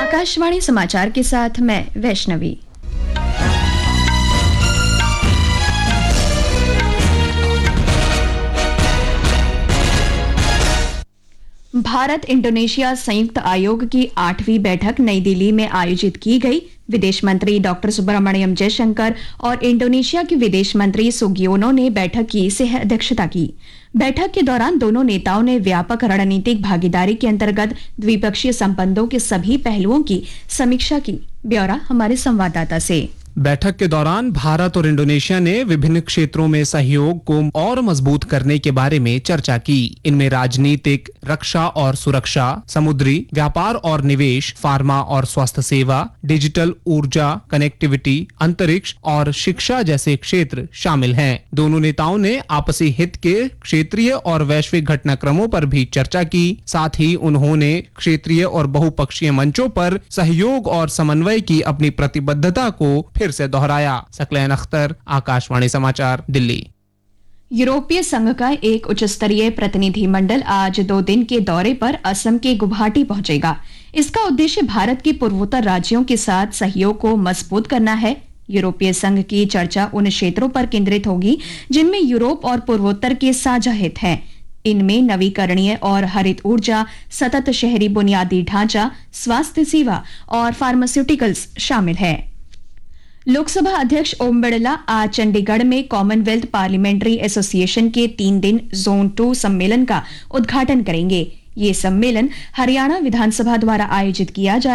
आकाशवाणी समाचार के साथ मैं वैष्णवी। भारत इंडोनेशिया संयुक्त आयोग की 8वीं बैठक नई दिल्ली में आयोजित की गई। विदेश मंत्री डॉक्टर सुब्रमण्यम जयशंकर और इंडोनेशिया के विदेश मंत्री सुगियोनो ने बैठक की सह अध्यक्षता की। बैठक के दौरान दोनों नेताओं ने व्यापक रणनीतिक भागीदारी के अंतर्गत द्विपक्षीय संबंधों के सभी पहलुओं की समीक्षा की। ब्यौरा हमारे संवाददाता से। बैठक के दौरान भारत और इंडोनेशिया ने विभिन्न क्षेत्रों में सहयोग को और मजबूत करने के बारे में चर्चा की। इनमें राजनीतिक, रक्षा और सुरक्षा, समुद्री व्यापार और निवेश, फार्मा और स्वास्थ्य सेवा, डिजिटल ऊर्जा, कनेक्टिविटी, अंतरिक्ष और शिक्षा जैसे क्षेत्र शामिल हैं। दोनों नेताओं ने आपसी हित के क्षेत्रीय और वैश्विक घटनाक्रमों पर भी चर्चा की। साथ ही उन्होंने क्षेत्रीय और बहुपक्षीय मंचों पर सहयोग और समन्वय की अपनी प्रतिबद्धता को फिर से दोहराया। सकलैन अख्तर, आकाशवाणी समाचार, दिल्ली। यूरोपीय संघ का एक उच्च स्तरीय प्रतिनिधिमंडल आज 2 दिन के दौरे पर असम के गुवाहाटी पहुंचेगा। इसका उद्देश्य भारत के पूर्वोत्तर राज्यों के साथ सहयोग को मजबूत करना है। यूरोपीय संघ की चर्चा उन क्षेत्रों पर केंद्रित होगी जिनमें यूरोप और पूर्वोत्तर के साझा हित हैं। इनमें नवीकरणीय और हरित ऊर्जा, सतत शहरी बुनियादी ढांचा, स्वास्थ्य सेवा और फार्मास्यूटिकल्स शामिल है। लोकसभा अध्यक्ष ओम बिरला आज चंडीगढ़ में कॉमनवेल्थ पार्लियामेंट्री एसोसिएशन के 3 दिन जोन 2 सम्मेलन का उद्घाटन करेंगे। ये सम्मेलन हरियाणा विधानसभा द्वारा आयोजित किया जा